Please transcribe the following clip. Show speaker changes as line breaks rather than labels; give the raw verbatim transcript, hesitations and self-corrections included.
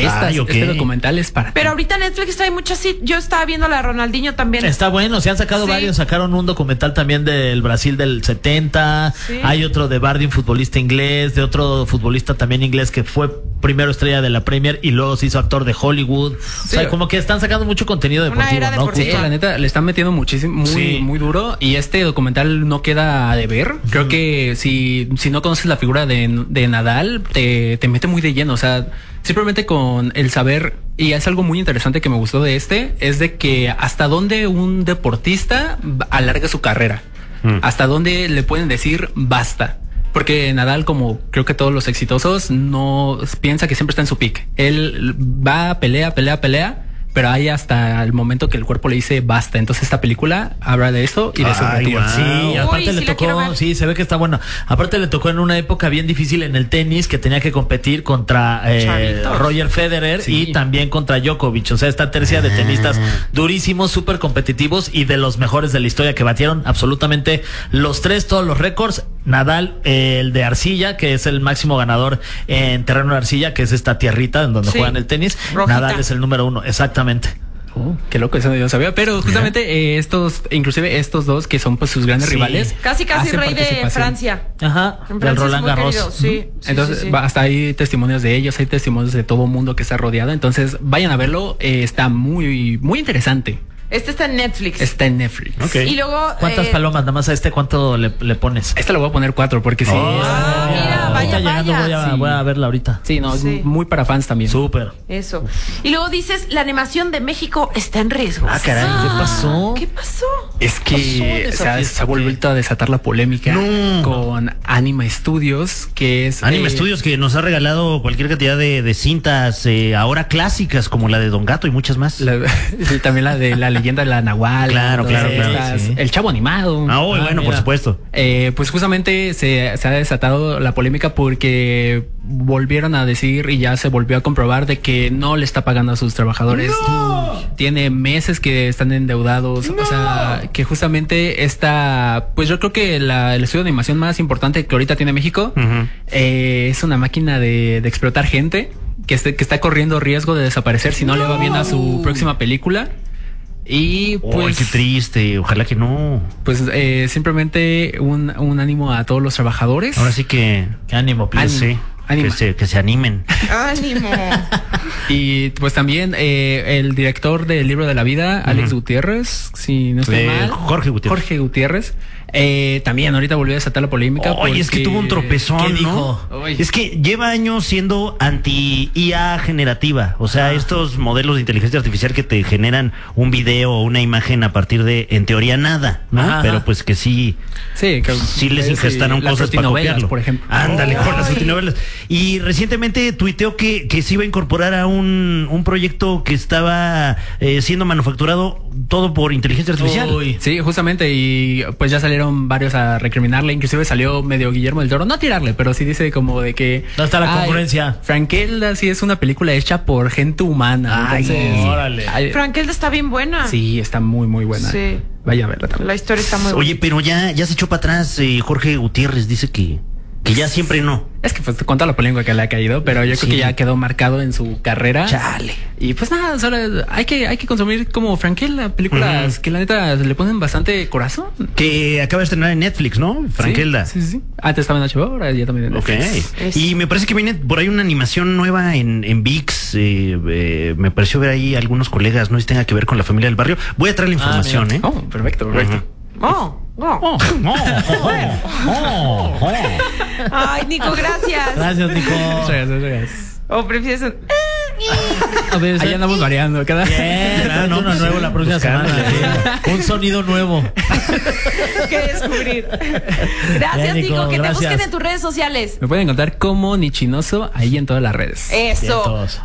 Esta,
Ay, okay.
Este documental es para
Pero
ti.
ahorita Netflix trae muchas, sí, yo estaba viendo la de Ronaldinho también.
Está bueno, se han sacado
Sí.
varios, sacaron un documental también del Brasil del setenta,
Sí.
hay otro de Vardy, un futbolista inglés, de otro futbolista también inglés que fue primero estrella de la Premier y luego se hizo actor de Hollywood. O
Sí.
sea, como que están sacando mucho contenido
Una
deportivo,
era
¿no?
deportiva.
Sí,
Justo.
la neta, le están metiendo muchísimo, muy,
Sí.
muy duro. Y este documental no queda de ver. Creo que si, si no conoces la figura de, de Nadal, te, te mete muy de lleno. O sea, simplemente con el saber, y es algo muy interesante que me gustó de este, es de que hasta dónde un deportista alarga su carrera. Mm. Hasta dónde le pueden decir basta. Porque Nadal, como creo que todos los exitosos, no piensa que siempre está en su pick. Él va, pelea, pelea, pelea, pero hay hasta el momento que el cuerpo le dice basta. Entonces esta película habla de eso y de su
Ay,
retiro.
wow. Sí, aparte
Uy,
le
sí la quiero
tocó,
ver.
sí, se ve que está bueno. Aparte le tocó en una época bien difícil en el tenis, que tenía que competir contra eh,
Chavitos.
Roger Federer
Sí.
y también contra Djokovic. O sea, esta tercia de tenistas durísimos, súper competitivos y de los mejores de la historia, que batieron absolutamente los tres, todos los récords. Nadal, eh, el de arcilla, que es el máximo ganador en terreno de arcilla, que es esta tierrita en donde
Sí.
juegan el tenis.
Rojita.
Nadal es el número uno, exactamente.
Oh, qué loco, eso yo no sabía. Pero justamente eh, estos, inclusive estos dos que son pues sus grandes
Sí.
rivales.
Casi, casi
hacen
rey de
participación.
Francia.
Ajá,
En
del
Francia es
Roland
muy
Garros.
querido, sí, sí,
Entonces,
sí, sí.
va- hasta hay testimonios de ellos, hay testimonios de todo mundo que está rodeado. Entonces, vayan a verlo. eh, está muy, muy interesante.
Este está en Netflix.
Está en Netflix.
Ok.
Y luego.
¿Cuántas
eh,
palomas? Nada más a este, ¿cuánto le, le pones?
Esta lo voy a poner cuatro porque sí.
Oh,
es-
Ah, mira,
ahorita
vaya,
llegando
vaya.
Voy, a,
Sí.
voy a verla ahorita.
Sí, no, es
Sí.
muy para fans también.
Súper.
Eso. Y luego dices, la animación de México está en riesgo.
Ah, caray, ¿qué pasó?
¿Qué pasó?
Es que
pasó?
se ha, se ha vuelto a desatar la polémica
No.
con Anima Studios, que es
Anime
eh,
Studios, que nos ha regalado cualquier cantidad de, de cintas, eh, ahora clásicas, como la de Don Gato y muchas más.
la- sí, también la de la leyenda de la Nahual.
Claro,
todas
claro, claro,
estas,
sí.
El Chavo Animado.
Ah, oh,
Ah,
bueno, por
mira.
supuesto.
Eh, pues justamente se, se ha desatado la polémica porque volvieron a decir y ya se volvió a comprobar de que no le está pagando a sus trabajadores. Tiene meses que están endeudados. O sea, que justamente esta, pues yo creo que la, el estudio de animación más importante que ahorita tiene México
Ujú.
eh, es una máquina de, de explotar gente que, esté- que está corriendo riesgo de desaparecer si no, le va bien a su próxima película. Y
Ay,
pues
qué triste, ojalá que no.
pues eh, simplemente un, un ánimo a todos los trabajadores.
Ahora sí que,
Qué ánimo,
que,
please.
sí,
Anima.
que, se, que se animen.
Ánimo.
Y pues también eh, el director del Libro de la Vida, Alex Gutiérrez, si no estoy
Eh,
mal.
Jorge Gutiérrez.
Jorge Gutiérrez. Eh, también ahorita volvió a desatar la polémica.
Oye, es que
porque-
tuvo un tropezón,
¿Qué
¿no?
dijo?
Oye.
Es que lleva años siendo anti-I A generativa. O sea, estos modelos de inteligencia artificial que te generan un video o una imagen a partir de, en teoría, nada, ¿no?
Ajá.
Pero pues que sí,
Sí, que
sí les
eh,
ingestaron
las
cosas para
frutinovelas,
copiarlo.
por ejemplo.
Ándale, con las
Ay.
frutinovelas. Y recientemente tuiteó que, que se iba a incorporar a un, un proyecto que estaba eh, siendo manufacturado todo por inteligencia artificial.
Uy.
Sí, justamente, y pues ya salieron varios a recriminarle, inclusive salió medio Guillermo del Toro, no a tirarle, pero sí dice como de que...
¿Dónde está la
ay,
congruencia?
Frankelda sí es una película hecha por gente humana.
Ay,
entonces,
órale.
ay,
Frankelda está bien buena.
sí, está muy, muy buena.
Sí.
Vaya a verla también.
La historia está muy buena.
Oye, pero ya, ya se echó para atrás eh, Jorge Gutiérrez, dice que, que ya siempre no.
Es que pues te cuenta la polémica que le ha caído, pero yo
Sí.
creo que ya quedó marcado en su carrera.
Chale.
Y pues nada, solo hay que, hay que consumir como Frankelda, películas
Ujú.
que la neta le ponen bastante corazón.
Que acaba de estrenar en Netflix, ¿no? Frankelda.
Sí, sí, sí. Antes estaba en H B O, ahora ya también en
Ok.
Netflix.
Es-
Y me parece que viene por ahí una animación nueva en, en ViX. eh, eh, me pareció ver ahí algunos colegas, no sé si tenga que ver con la familia del barrio. Voy a traer la
Ah,
información, ¿eh?
Oh, perfecto, perfecto.
Oh, oh. Ay, Nico, gracias.
Gracias, Nico.
Muchas gracias, muchas gracias.
O prefieres un...
A ver, ahí andamos variando. Cada...
Bien,
Ah, no,
uno
pues,
nuevo la próxima
buscando,
semana.
sí.
Un sonido nuevo.
que descubrir. Gracias,
Bien, Nico,
Nico. Que
gracias.
te busquen en tus redes sociales.
Me pueden encontrar como Nichinoso ahí en todas las redes.
Eso.
Vientos.